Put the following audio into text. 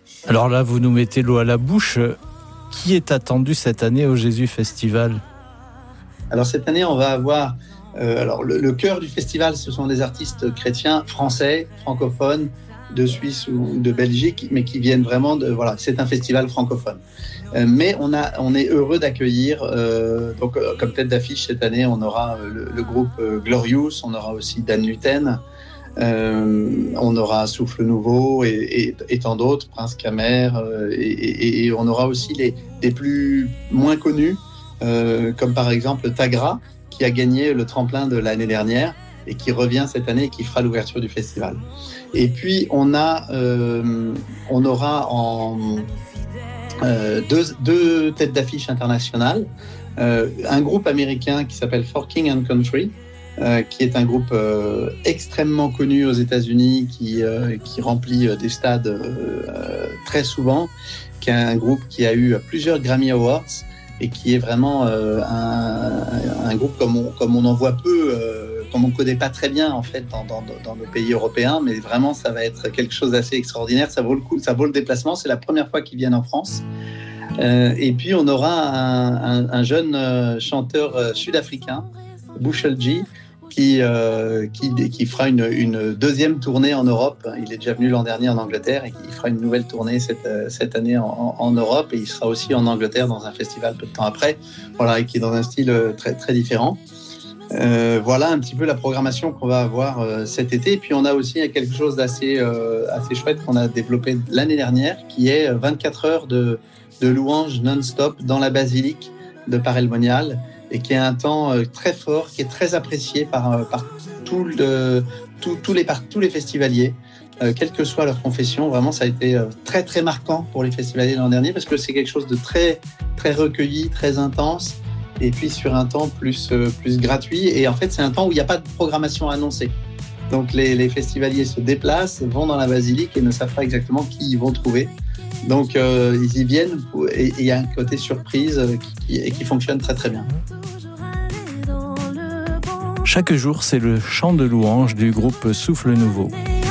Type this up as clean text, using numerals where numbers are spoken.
Alors là, vous nous mettez l'eau à la bouche. Qui est attendu cette année au Jésus Festival ? Alors cette année, on va avoir le cœur du festival, ce sont des artistes chrétiens français, francophones, de Suisse ou de Belgique, mais qui viennent vraiment de... Voilà, c'est un festival francophone. Mais on est heureux d'accueillir, comme tête d'affiche cette année, on aura le groupe Glorious, on aura aussi Dan Luten, on aura Souffle Nouveau et tant d'autres, Prince Kamer, et on aura aussi les plus moins connus, comme par exemple Tagra, qui a gagné le tremplin de l'année dernière et qui revient cette année et qui fera l'ouverture du festival. Et puis on aura deux têtes d'affiche internationales, un groupe américain qui s'appelle For King and Country, qui est un groupe extrêmement connu aux États-Unis, qui remplit des stades très souvent, qui est un groupe qui a eu plusieurs Grammy Awards et qui est vraiment un groupe comme on en voit peu, comme on ne connaît pas très bien en fait dans nos pays européens, mais vraiment ça va être quelque chose d'assez extraordinaire, ça vaut le coup, ça vaut le déplacement, c'est la première fois qu'ils viennent en France. Et puis on aura un jeune chanteur sud-africain, Bushel G, qui fera une deuxième tournée en Europe. Il est déjà venu l'an dernier en Angleterre et il fera une nouvelle tournée cette année en Europe, et il sera aussi en Angleterre dans un festival peu de temps après, voilà, et qui est dans un style très, très différent. Voilà un petit peu la programmation qu'on va avoir cet été. Et puis on a aussi quelque chose d'assez chouette qu'on a développé l'année dernière, qui est 24 heures de louanges non-stop dans la basilique de Paray-le-Monial, et qui est un temps très fort, qui est très apprécié par tous les festivaliers, quelle que soit leur confession. Vraiment, ça a été très très marquant pour les festivaliers l'an dernier, parce que c'est quelque chose de très très recueilli, très intense, et puis sur un temps plus gratuit. Et en fait, c'est un temps où il n'y a pas de programmation annoncée. Donc les festivaliers se déplacent, vont dans la basilique et ne savent pas exactement qui ils vont trouver. Donc ils y viennent et il y a un côté surprise qui fonctionne très très bien. Chaque jour, c'est le chant de louange du groupe Souffle Nouveau.